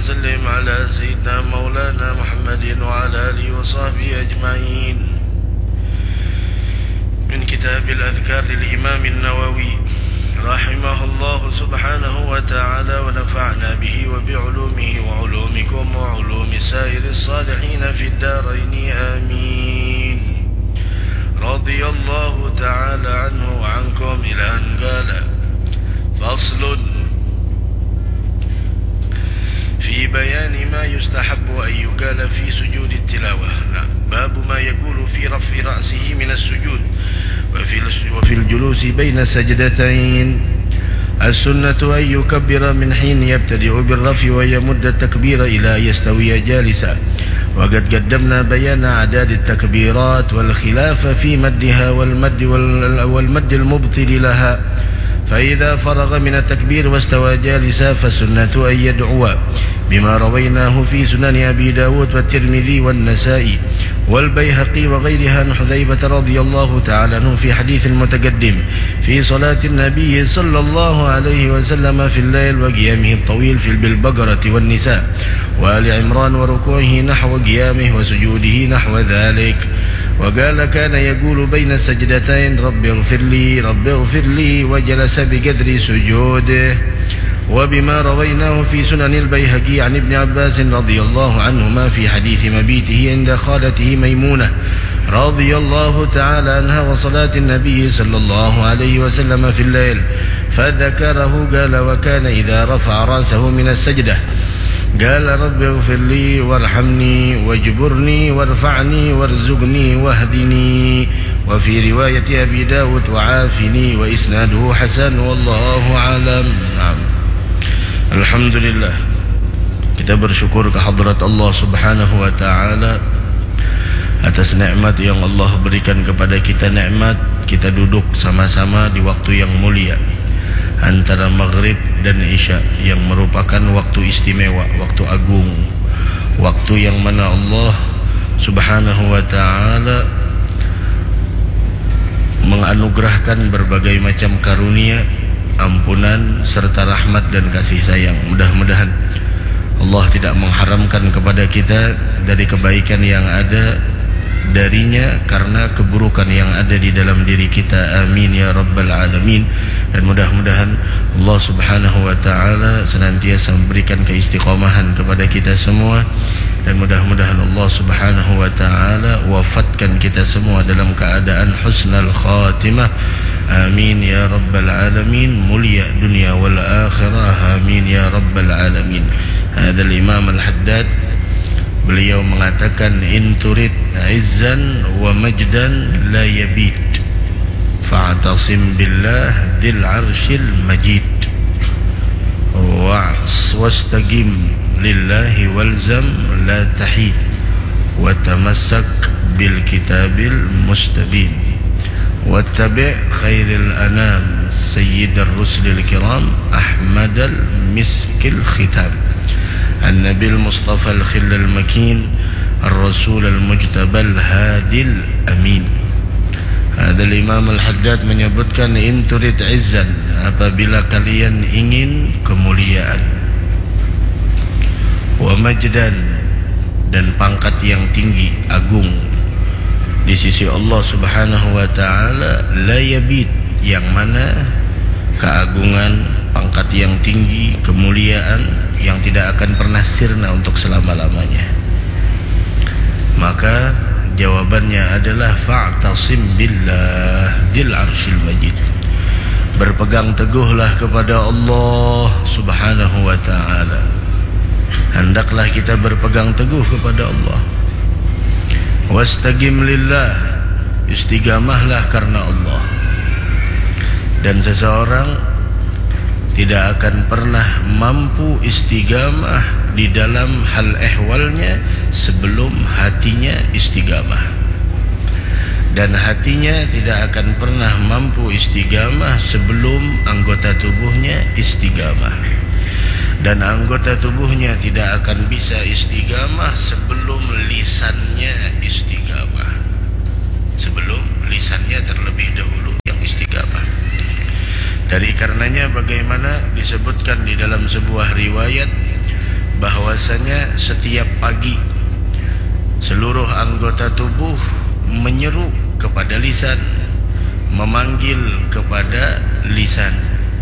وسلم على سيدنا مولانا محمد وعلى آله وصحبه أجمعين. من كتاب الأذكار للإمام النووي رحمه الله سبحانه وتعالى ونفعنا به وبعلومه وعلومكم وعلوم سائر الصالحين في الدارين آمين. رضي الله تعالى عنه وعنكم إلى أن قال: فصل في بيان ما يستحب أن يقال في سجود التلاوة. باب ما يقول في رفع رأسه من السجود وفي الجلوس بين سجدتين. السنة أن يكبر من حين يبتدئ بالرفع ويمد التكبير إلى يستوي جالسا، وقد قدمنا بيان أعداد التكبيرات والخلاف في مدها والمد المبطل لها. فإذا فرغ من التكبير واستوى جالسا فالسنة أن يدعو بما رويناه في سنن أبي داود والترمذي والنسائي والبيهقي وغيرها عن حذيفة رضي الله تعالى عنه في حديث المتقدم في صلاة النبي صلى الله عليه وسلم في الليل وقيامه الطويل في بالبقرة والنساء وآل عمران وركوعه نحو قيامه وسجوده نحو ذلك. وقال: كان يقول بين السجدتين: رب اغفر لي رب اغفر لي، وجلس بقدر سجوده. وبما رويناه في سنن البيهقي عن ابن عباس رضي الله عنهما في حديث مبيته عند خالته ميمونة رضي الله تعالى عنها وصلاة النبي صلى الله عليه وسلم في الليل فذكره. قال: وكان إذا رفع رأسه من السجدة قال: رب اغفر لي وارحمني واجبرني وارفعني وارزقني واهدني. وفي رواية أبي داود: وعافني، وإسناده حسن والله أعلم. نعم. Alhamdulillah, kita bersyukur kehadrat Allah subhanahu wa ta'ala atas nikmat yang Allah berikan kepada kita. Nikmat kita duduk sama-sama di waktu yang mulia antara maghrib dan isya, yang merupakan waktu istimewa, waktu agung, waktu yang mana Allah subhanahu wa ta'ala menganugerahkan berbagai macam karunia, ampunan serta rahmat dan kasih sayang. Mudah-mudahan Allah tidak mengharamkan kepada kita dari kebaikan yang ada darinya karena keburukan yang ada di dalam diri kita. Amin ya rabbal alamin. Dan mudah-mudahan Allah subhanahu wa ta'ala senantiasa memberikan keistiqomahan kepada kita semua, dan mudah-mudahan Allah subhanahu wa ta'ala wafatkan kita semua dalam keadaan husnal khatimah. Amin ya rabbal alamin. Mulia dunia wal akhirah. Amin ya rabbal alamin. Hadal Imam Al-Haddad, beliau mengatakan: in turid izzan wa majdan la yabid fa'tasim billah dzil arsyil majid wastaqim lillahi walzam la tahid wa tamassak bil kitabil mustabin wattabi' khairil anam sayyidar rusulil kiram ahmadal miskil khitam النبي المصطفى الخل المكين الرسول المجتبى الهادي الأمين. Ada Imam Al-Haddad menyebutkan: in turid izzan, apabila kalian ingin kemuliaan, wa majdan, dan pangkat yang tinggi, agung di sisi Allah subhanahu wa ta'ala, la yabid, yang mana keagungan, pangkat yang tinggi, kemuliaan yang tidak akan pernah sirna untuk selama-lamanya. Maka jawabannya adalah fa'tasim billah dzil arsyil majid. Berpegang teguhlah kepada Allah subhanahu wa ta'ala. Hendaklah kita berpegang teguh kepada Allah. Wastaqim lillah, istiqamahlah karena Allah. Dan seseorang tidak akan pernah mampu istiqamah di dalam hal ehwalnya sebelum hatinya istiqamah, dan hatinya tidak akan pernah mampu istiqamah sebelum anggota tubuhnya istiqamah, dan anggota tubuhnya tidak akan bisa istiqamah sebelum lisannya istiqamah, sebelum lisannya terlebih dahulu yang istiqamah. Dari karenanya bagaimana disebutkan di dalam sebuah riwayat bahwa bahwasanya setiap pagi seluruh anggota tubuh menyeru kepada lisan, memanggil kepada lisan.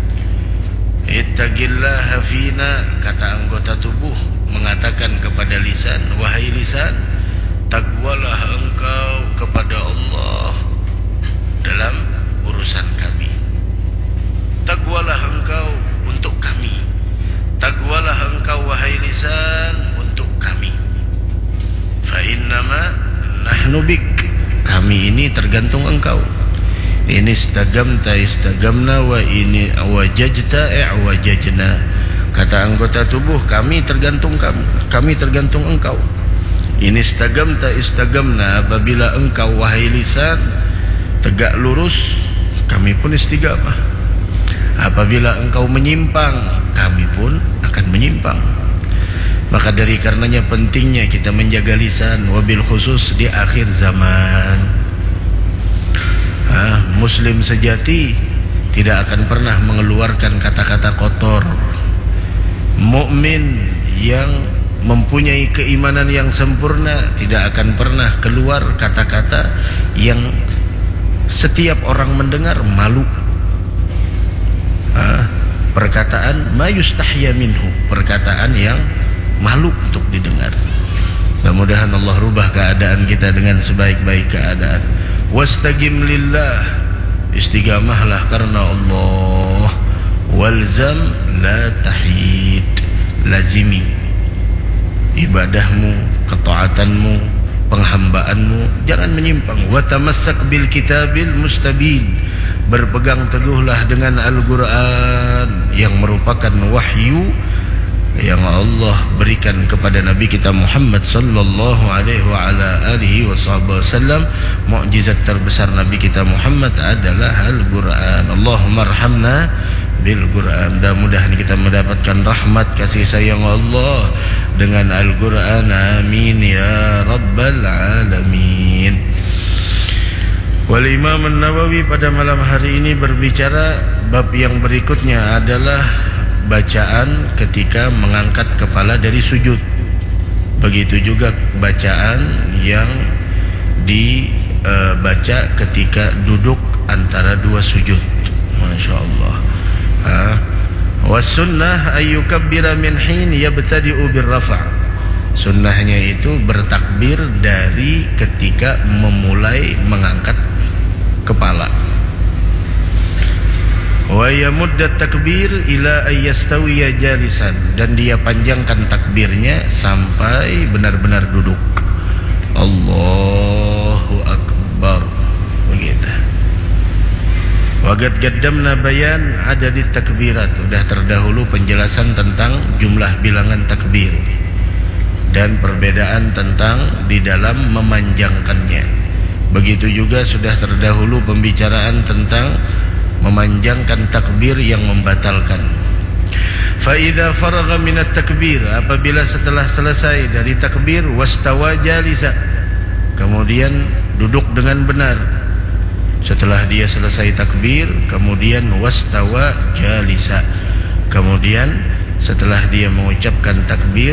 Ittaqillaha fina, kata anggota tubuh mengatakan kepada lisan, wahai lisan, takwalah engkau kepada Allah dalam urusan kami. Takwalah engkau untuk kami. Takwalah engkau wahai lisan untuk kami. Fa innama nahnu bik, kami ini tergantung engkau. Ini istagamta istagamna, wa ini wajajta wajajna. Kata anggota tubuh, kami tergantung kamu, kami tergantung engkau. Ini istagamta istagamna, apabila engkau wahai lisan tegak lurus, kami pun istiqamah. Apabila engkau menyimpang, kami pun akan menyimpang. Maka dari karenanya pentingnya kita menjaga lisan, wabil khusus di akhir zaman. Muslim sejati tidak akan pernah mengeluarkan kata-kata kotor. Mukmin yang mempunyai keimanan yang sempurna tidak akan pernah keluar kata-kata yang setiap orang mendengar malu. Perkataan ma yustahya minhu, perkataan yang malu untuk didengar. Mudah-mudahan Allah rubah keadaan kita dengan sebaik-baik keadaan. Wastaqim lillah, istiqamahlah karena Allah. Walzam la tahid, lazimi ibadahmu, ketaatanmu, penghambaanmu, jangan menyimpang. Wa tamassak bil kitabil mustabin, berpegang teguhlah dengan Al-Quran yang merupakan wahyu yang Allah berikan kepada Nabi kita Muhammad sallallahu alaihi wa ala alihi wasallam. Mukjizat terbesar Nabi kita Muhammad adalah Al-Quran. Allahumma arhamna bil Quran. Mudah-mudahan kita mendapatkan rahmat kasih sayang Allah dengan Al-Quran. Amin ya rabbal alamin. Wal Imam An-Nawawi pada malam hari ini berbicara, bab yang berikutnya adalah bacaan ketika mengangkat kepala dari sujud. Begitu juga bacaan yang dibaca ketika duduk antara dua sujud. Masya Allah. Was sunnah ayyukabbira min hin yabtadi'u birrafa'. Sunnahnya itu bertakbir dari ketika memulai mengangkat kepala. Wa yamuddat takbir ila ayyastawiya jalisan, dan dia panjangkan takbirnya sampai benar-benar duduk. Allahu akbar. Begitu. Wa qad qaddamna bayan adadit takbirat, sudah terdahulu penjelasan tentang jumlah bilangan takbir dan perbedaan tentang di dalam memanjangkannya. Begitu juga sudah terdahulu pembicaraan tentang memanjangkan takbir yang membatalkan. Fa idza faragha minat takbir, apabila setelah selesai dari takbir, wastawa jalisa, kemudian duduk dengan benar. Setelah dia selesai takbir, kemudian wastawa jalisa, kemudian setelah dia mengucapkan takbir,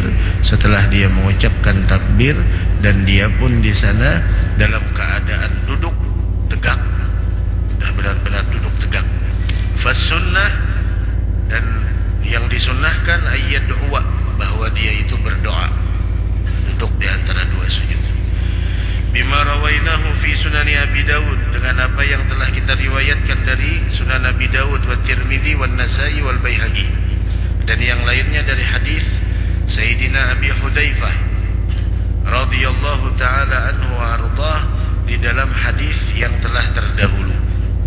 dan dia pun di sana dalam keadaan duduk tegak, sudah benar-benar duduk tegak. Fasunnah, dan yang disunnahkan ayat doa, bahwa dia itu berdoa duduk di antara dua sujud. Bima rawainahu fi sunani Abi Dawud, dengan apa yang telah kita riwayatkan dari Sunan Abi Dawud wa Tirmidzi wa Nasai wal Baihaqi, dan yang lainnya dari hadis Sayyidina Abi Hudzaifah radhiyallahu taala anhu wa ardhah, di dalam hadis yang telah terdahulu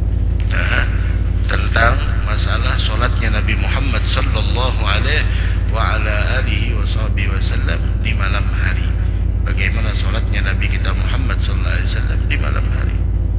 tentang masalah solatnya Nabi Muhammad sallallahu alaihi wa ala alihi wasallam di malam hari. Bagaimana solatnya Nabi kita Muhammad sallallahu alaihi wasallam di malam hari.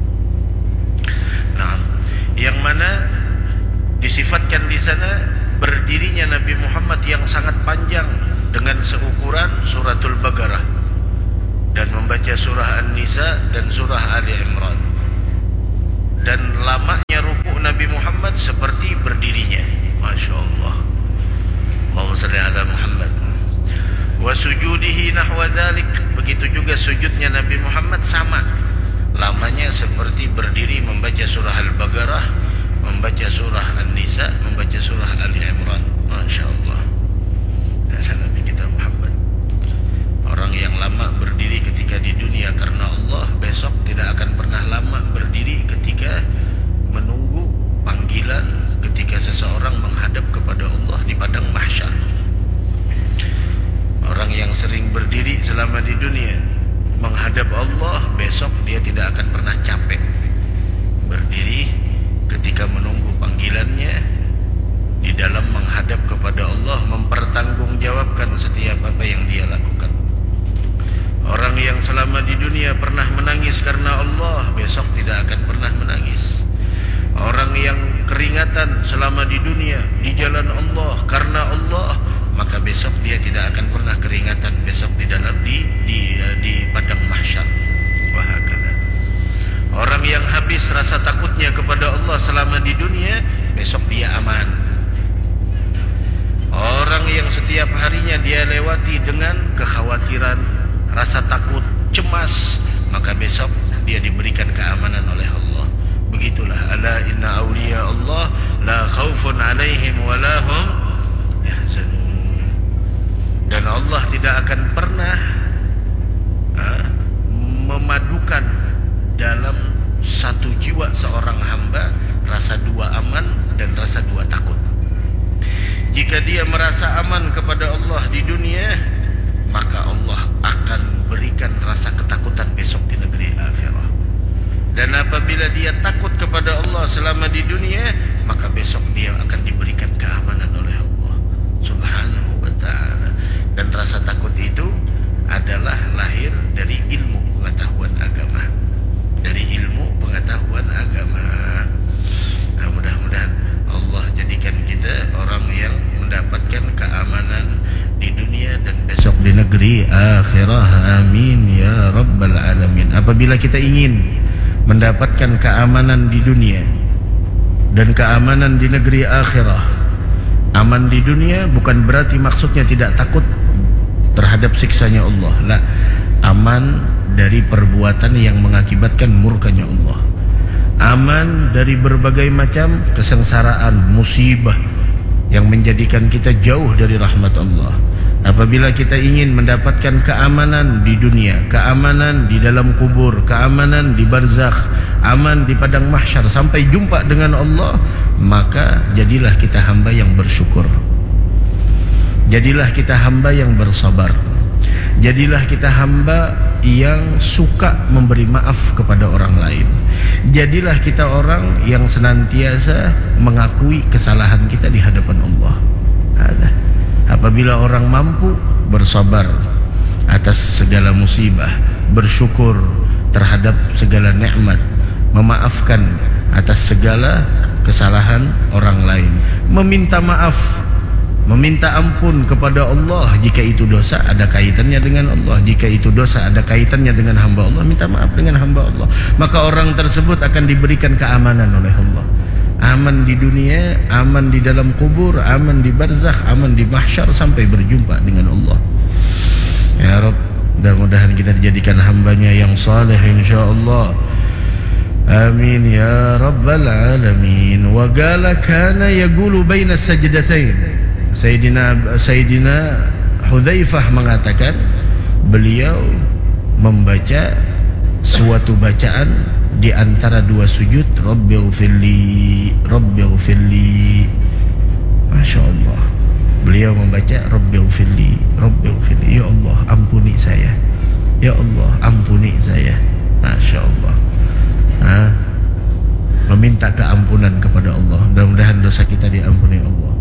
Nah, yang mana disifatkan di sana berdirinya Nabi Muhammad yang sangat panjang dengan seukuran suratul Baqarah, dan membaca surah An-Nisa dan surah Ali Imran. Dan lamanya rukuk Nabi Muhammad seperti berdirinya. Masya Allah. Allahumma salli ala Muhammad. sujudihi nahwa dzalik, begitu juga sujudnya Nabi Muhammad sama lamanya seperti berdiri membaca surah Al-Baqarah, membaca surah An-Nisa, membaca surah Ali Imran. Masya Allah. Nabi kita Muhammad, orang yang lama berdiri ketika di dunia karena Allah, besok tidak akan pernah lama berdiri ketika menunggu panggilan, ketika seseorang menghadap kepada Allah di padang mahsyar. Orang yang sering berdiri selama di dunia menghadap Allah, besok dia tidak akan pernah capek berdiri ketika menunggu panggilannya di dalam menghadap kepada Allah, mempertanggungjawabkan setiap apa yang dia lakukan. Orang yang selama di dunia pernah menangis karena Allah, besok tidak akan pernah menangis. Orang yang keringatan selama di dunia di jalan Allah karena Allah, maka besok dia tidak akan pernah keringatan besok di dalam di padang mahsyar. Wahakala. Orang yang habis rasa takutnya kepada Allah selama di dunia, besok dia aman. Orang yang setiap harinya dia lewati dengan kekhawatiran, rasa takut, cemas, maka besok dia diberikan keamanan oleh Allah. Begitulah, ala inna awliya Allah la khaufun alaihim wa la hum yahzanun. Dan Allah tidak akan pernah memadukan dalam satu jiwa seorang hamba rasa dua aman dan rasa dua takut. Jika dia merasa aman kepada Allah di dunia, maka Allah akan berikan rasa ketakutan besok di negeri akhirat. Dan apabila dia takut kepada Allah selama di dunia, maka besok dia akan diberikan keamanan oleh Allah Subhanahu wa ta'ala. Dan rasa takut itu adalah lahir dari ilmu pengetahuan agama. Dari ilmu pengetahuan agama. Nah, mudah-mudahan Allah jadikan kita orang yang mendapatkan keamanan di dunia dan besok di negeri akhirah. Amin ya rabbal alamin. Apabila kita ingin mendapatkan keamanan di dunia dan keamanan di negeri akhirah, aman di dunia bukan berarti maksudnya tidak takut terhadap siksanya Allah. La, aman dari perbuatan yang mengakibatkan murkanya Allah. Aman dari berbagai macam kesengsaraan, musibah yang menjadikan kita jauh dari rahmat Allah. Apabila kita ingin mendapatkan keamanan di dunia, keamanan di dalam kubur, keamanan di barzakh, aman di padang mahsyar sampai jumpa dengan Allah, maka jadilah kita hamba yang bersyukur. Jadilah kita hamba yang bersabar. Jadilah kita hamba yang suka memberi maaf kepada orang lain. Jadilah kita orang yang senantiasa mengakui kesalahan kita di hadapan Allah. Apabila orang mampu bersabar atas segala musibah, bersyukur terhadap segala nikmat, memaafkan atas segala kesalahan orang lain, meminta maaf, meminta ampun kepada Allah jika itu dosa ada kaitannya dengan Allah, jika itu dosa ada kaitannya dengan hamba Allah, minta maaf dengan hamba Allah, maka orang tersebut akan diberikan keamanan oleh Allah. Aman di dunia, aman di dalam kubur, aman di barzakh, aman di mahsyar sampai berjumpa dengan Allah. Ya Rabb, mudah-mudahan kita dijadikan hambanya yang saleh insyaallah. Amin ya rabbal alamin. Wa qala kana yaqulu baina sajdatain. Sayyidina Hudzaifah mengatakan beliau membaca suatu bacaan di antara dua sujud, Rabbighfirli, Rabbighfirli. Masya Allah, beliau membaca Rabbighfirli, Rabbighfirli, ya Allah ampuni saya, ya Allah ampuni saya. Masya Allah, meminta keampunan kepada Allah. Mudah-mudahan dosa kita diampuni Allah.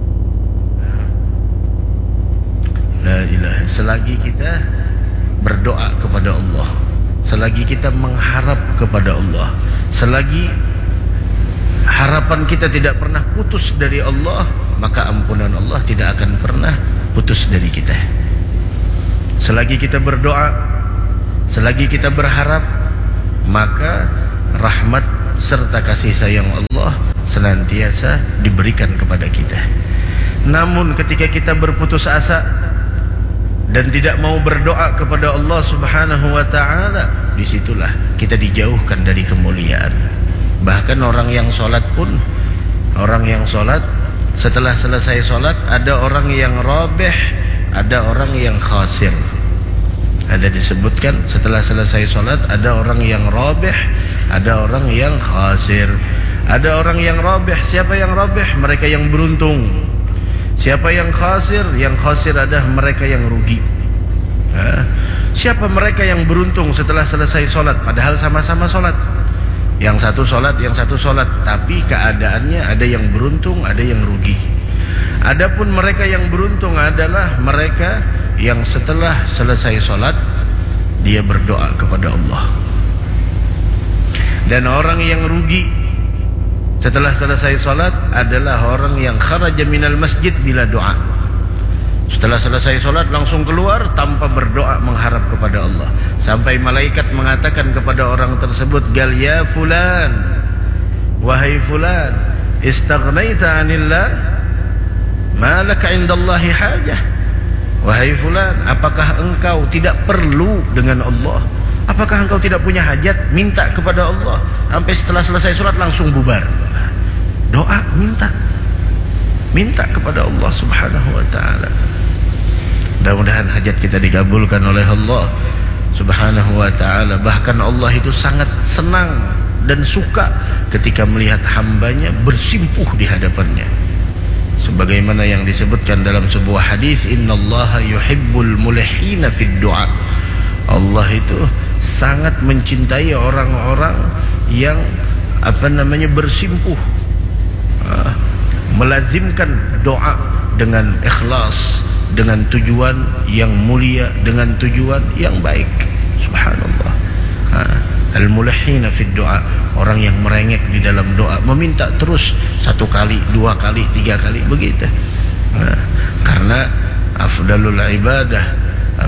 La ilaha. Selagi kita berdoa kepada Allah, selagi kita mengharap kepada Allah, selagi harapan kita tidak pernah putus dari Allah, maka ampunan Allah tidak akan pernah putus dari kita. Selagi kita berdoa, selagi kita berharap, maka rahmat serta kasih sayang Allah senantiasa diberikan kepada kita. Namun ketika kita berputus asa, dan tidak mau berdoa kepada Allah Subhanahu wa taala, disitulah kita dijauhkan dari kemuliaan. Bahkan orang yang sholat pun, orang yang sholat setelah selesai sholat ada orang yang rabih, ada orang yang khasir. Ada disebutkan setelah selesai sholat ada orang yang rabih, ada orang yang khasir. Ada orang yang rabih. Siapa yang rabih? Mereka yang beruntung. Siapa yang khasir? Yang khasir adalah mereka yang rugi. Siapa mereka yang beruntung setelah selesai sholat padahal sama-sama sholat? Yang satu sholat, yang satu sholat, tapi keadaannya ada yang beruntung, ada yang rugi. Adapun mereka yang beruntung adalah mereka yang setelah selesai sholat dia berdoa kepada Allah. Dan orang yang rugi setelah selesai sholat adalah orang yang kharaja minal masjid bila doa. Setelah selesai sholat langsung keluar tanpa berdoa mengharap kepada Allah, sampai malaikat mengatakan kepada orang tersebut, gal ya fulan, wahai fulan, istaghnaita anillah, ma laka indallahi hajah. Wahai fulan, apakah engkau tidak perlu dengan Allah? Apakah engkau tidak punya hajat? Minta kepada Allah. Sampai setelah selesai sholat langsung bubar. Doa, minta kepada Allah Subhanahu wa ta'ala. Mudah-mudahan hajat kita dikabulkan oleh Allah Subhanahu wa ta'ala. Bahkan Allah itu sangat senang dan suka ketika melihat hambanya bersimpuh di hadapannya. Sebagaimana yang disebutkan dalam sebuah hadis, innallaha yuhibbul mulihina fid du'a. Allah itu sangat mencintai orang-orang yang bersimpuh, melazimkan doa dengan ikhlas, dengan tujuan yang mulia, dengan tujuan yang baik. Subhanallah. Al-mulihina fid du'a, orang yang merengek di dalam doa, meminta terus 1 kali, 2 kali, 3 kali begitu. Karena afdalul ibadah,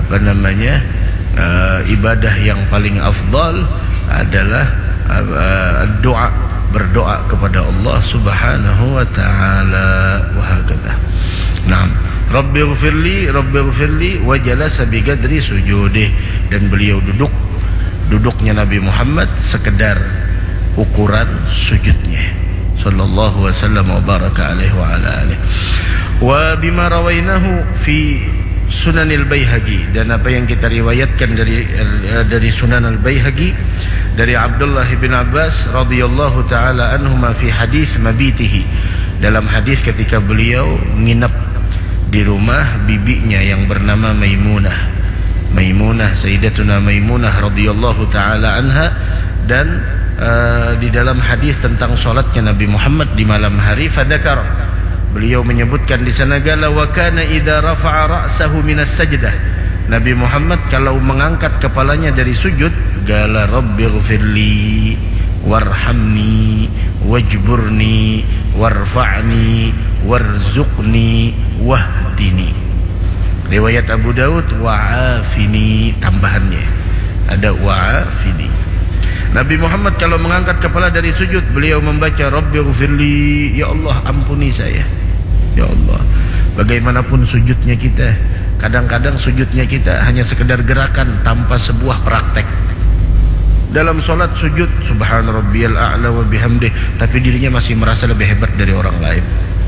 ibadah yang paling afdal adalah doa, berdoa kepada Allah Subhanahu wa ta'ala. Wa hakadha. Naam. Rabbighfirli wa jalasa bi qadri sujudih, dan beliau duduknya Nabi Muhammad sekedar ukuran sujudnya sallallahu wasallam wa baraka alaihi wa ala alihi. Wa bima rawainahu fi Sunan al-Baihaqi, dan apa yang kita riwayatkan dari Sunan al-Baihaqi dari Abdullah bin Abbas radhiyallahu taala anhuma fi hadis mabitihi, dalam hadis ketika beliau menginap di rumah bibinya yang bernama Maimunah, Sayyidatuna Maimunah radhiyallahu taala anha. Dan di dalam hadis tentang salatnya Nabi Muhammad di malam hari, fadzakar, beliau menyebutkan di sana, gala wa kana idza rafa'a ra'sahu minas sajdah, Nabi Muhammad kalau mengangkat kepalanya dari sujud, gala rabbighfirli warhamni wajburni warfa'ni warzuqni wahdini. Riwayat Abu Daud wa'afini, tambahannya ada wa'afini. Nabi Muhammad kalau mengangkat kepala dari sujud, beliau membaca rabbighfirli, ya Allah ampuni saya. Ya Allah. Bagaimanapun sujudnya kita, kadang-kadang sujudnya kita hanya sekedar gerakan tanpa sebuah praktek. Dalam solat sujud subhana rabbiyal a'la wa bihamdih, tapi dirinya masih merasa lebih hebat dari orang lain.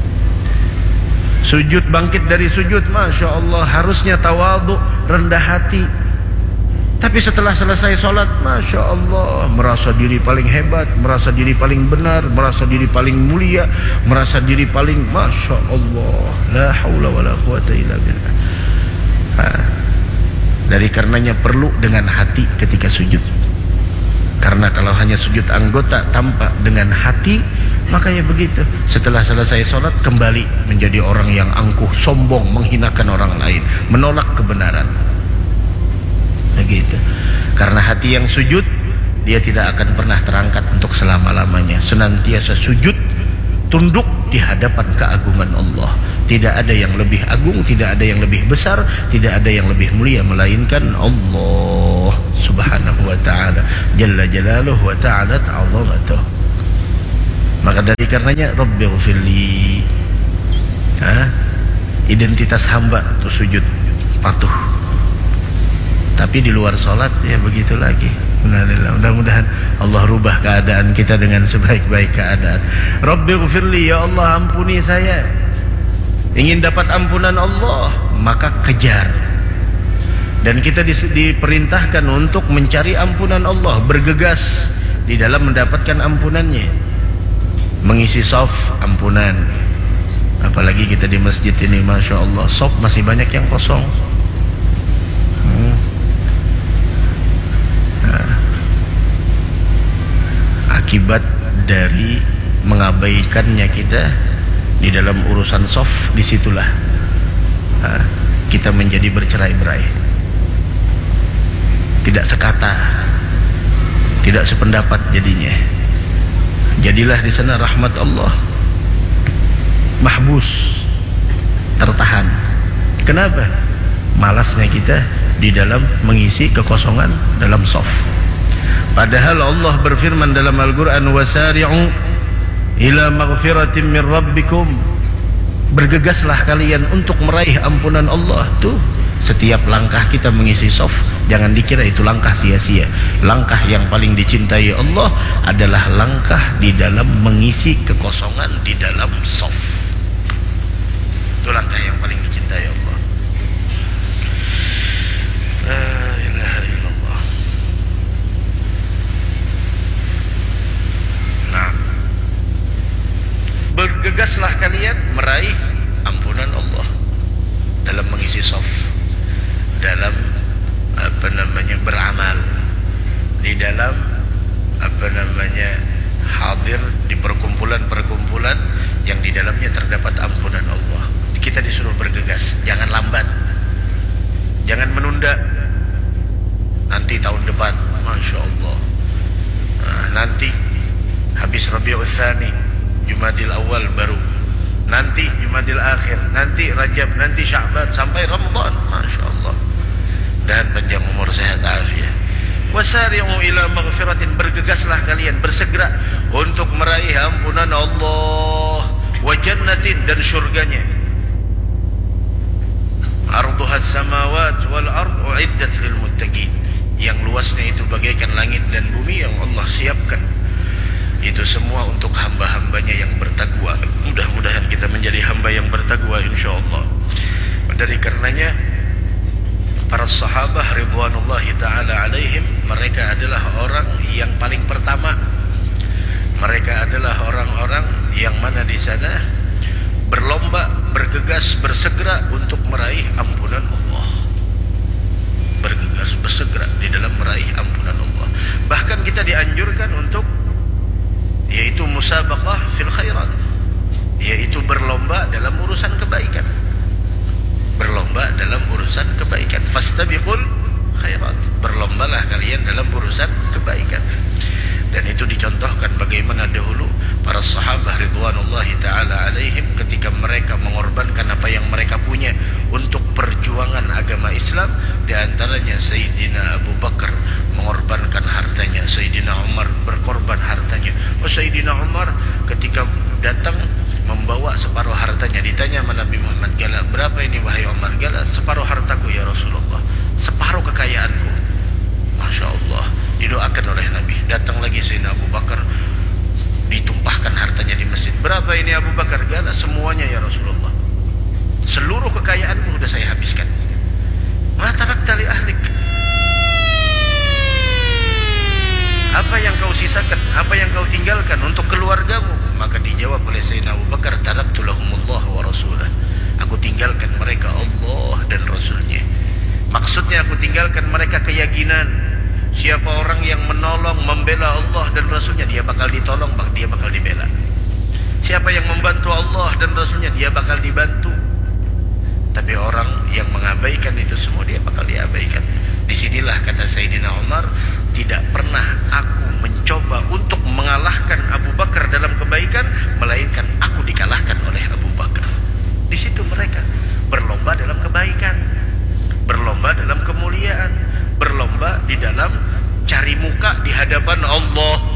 Sujud, bangkit dari sujud, masya Allah, harusnya tawadhu, rendah hati. Tapi setelah selesai solat, masya Allah, merasa diri paling hebat, merasa diri paling benar, merasa diri paling mulia, merasa diri paling, masya Allah, la haula wa la quwata illa billah. Dari karenanya perlu dengan hati ketika sujud. Karena kalau hanya sujud anggota tanpa dengan hati, makanya begitu. Setelah selesai sholat kembali menjadi orang yang angkuh, sombong, menghinakan orang lain, menolak kebenaran. Begitu. Karena hati yang sujud, dia tidak akan pernah terangkat untuk selama-lamanya. Senantiasa sujud, tunduk di hadapan keagungan Allah. Tidak ada yang lebih agung, tidak ada yang lebih besar, tidak ada yang lebih mulia melainkan Allah Subhanahu wa ta'ala, Jalla jalaluhu wa ta'ala ta'azamatuh. Maka dari karenanya Rabbighfirli, identitas hamba itu sujud, patuh Tapi di luar sholat ya begitu lagi. Mudah-mudahan Allah rubah keadaan kita dengan sebaik-baik keadaan. Rabbighfirli, ya Allah ampuni saya. Ingin dapat ampunan Allah, maka kejar. Dan kita diperintahkan untuk mencari ampunan Allah, bergegas di dalam mendapatkan ampunannya. Mengisi shaf ampunan. Apalagi kita di masjid ini, Masya Allah, shaf masih banyak yang kosong. Akibat dari mengabaikannya kita di dalam urusan shaf, disitulah kita menjadi bercerai-berai, tidak sekata, tidak sependapat jadinya. Jadilah di sana rahmat Allah mahbus, tertahan. Kenapa? Malasnya kita di dalam mengisi kekosongan dalam shaf. Padahal Allah berfirman dalam Al-Quran, wasari'u ila maghfiratin min rabbikum, bergegaslah kalian untuk meraih ampunan Allah. Tuh, setiap langkah kita mengisi shaf, jangan dikira itu langkah sia-sia. Langkah yang paling dicintai Allah adalah langkah di dalam mengisi kekosongan di dalam shaf. Itu langkah yang paling dicintai Allah. La ilaha illallah. Nah, bergegaslah kalian meraih ampunan Allah dalam mengisi shaf, dalam beramal, di dalam hadir di perkumpulan-perkumpulan yang di dalamnya terdapat ampunan Allah. Kita disuruh bergegas, jangan lambat, jangan menunda. Nanti tahun depan, Masya Allah, nanti habis Rabiul Tsani, Jumadil Awal baru, nanti Jumadil Akhir, nanti Rajab, nanti Sya'ban, sampai Ramadan, Masya Allah. Dan panjang umur, sehat afiat. Wasari'u ila maghfiratin, bergegaslah kalian, bersegera untuk meraih ampunan Allah, wa jannatin, dan syurganya. Arduhas samawat wal ard uiddat lil muttaqin, yang luasnya itu bagaikan langit dan bumi yang Allah siapkan. Itu semua untuk hamba-hambanya yang bertakwa. Mudah-mudahan kita menjadi hamba yang bertakwa insyaallah. Dari karenanya para sahabat ridwanullahi ta'ala alaihim, mereka adalah orang yang paling pertama. Mereka adalah orang-orang yang mana di sana berlomba, bergegas, bersegera untuk meraih ampunan Allah. Bergegas, bersegera di dalam meraih ampunan Allah. Bahkan kita dianjurkan untuk, yaitu musabaqah fil khairat, yaitu berlomba dalam urusan kebaikan. Berlomba dalam urusan kebaikan. Fastabiqul khairat, berlombalah kalian dalam urusan kebaikan. Dan itu dicontohkan bagaimana dahulu para sahabat ridwanullahi ta'ala alaihim ketika mereka mengorbankan apa yang mereka punya untuk perjuangan agama Islam. Di antaranya Sayyidina Abu Bakar mengorbankan hartanya, Sayyidina Umar berkorban hartanya. Sayyidina Umar ketika datang membawa separuh hartanya, ditanya sama Nabi Muhammad, "Gala, berapa ini wahai Umar?" "Gala, separuh hartaku ya Rasulullah, separuh kekayaanku." Masya Allah, didoakan oleh Nabi. Datang lagi Sayyidina Abu Bakar, ditumpahkan hartanya di masjid. "Berapa ini Abu Bakar?" "Gala, semuanya ya Rasulullah, seluruh kekayaanmu sudah saya habiskan." "Ma tarakta li ahlik?" Apa yang kau sisakan, apa yang kau tinggalkan untuk keluargamu? Maka dijawab oleh Sayyidina Abu Bakar, "Taraktu lahumullah wa rasulah." Aku tinggalkan mereka Allah dan Rasulnya. Maksudnya aku tinggalkan mereka keyakinan, siapa orang yang menolong, membela Allah dan Rasulnya, dia bakal ditolong, dia bakal dibela. Siapa yang membantu Allah dan Rasulnya, dia bakal dibantu. Tapi orang yang mengabaikan itu semua, dia bakal diabaikan. Disinilah kata Sayyidina Umar, tidak pernah aku mencoba untuk mengalahkan Abu Bakar dalam kebaikan, melainkan aku dikalahkan oleh Abu Bakar. Di situ mereka berlomba dalam kebaikan, berlomba dalam kemuliaan, berlomba di dalam cari muka di hadapan Allah.